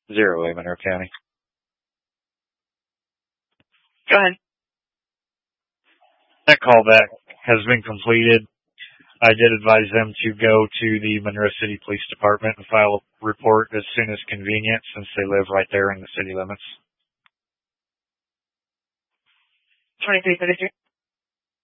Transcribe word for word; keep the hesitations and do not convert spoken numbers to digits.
Zero way, Monroe County. Go ahead. That callback has been completed. I did advise them to go to the Monroe City Police Department and file a report as soon as convenient, since they live right there in the city limits. twenty-three thirty-three.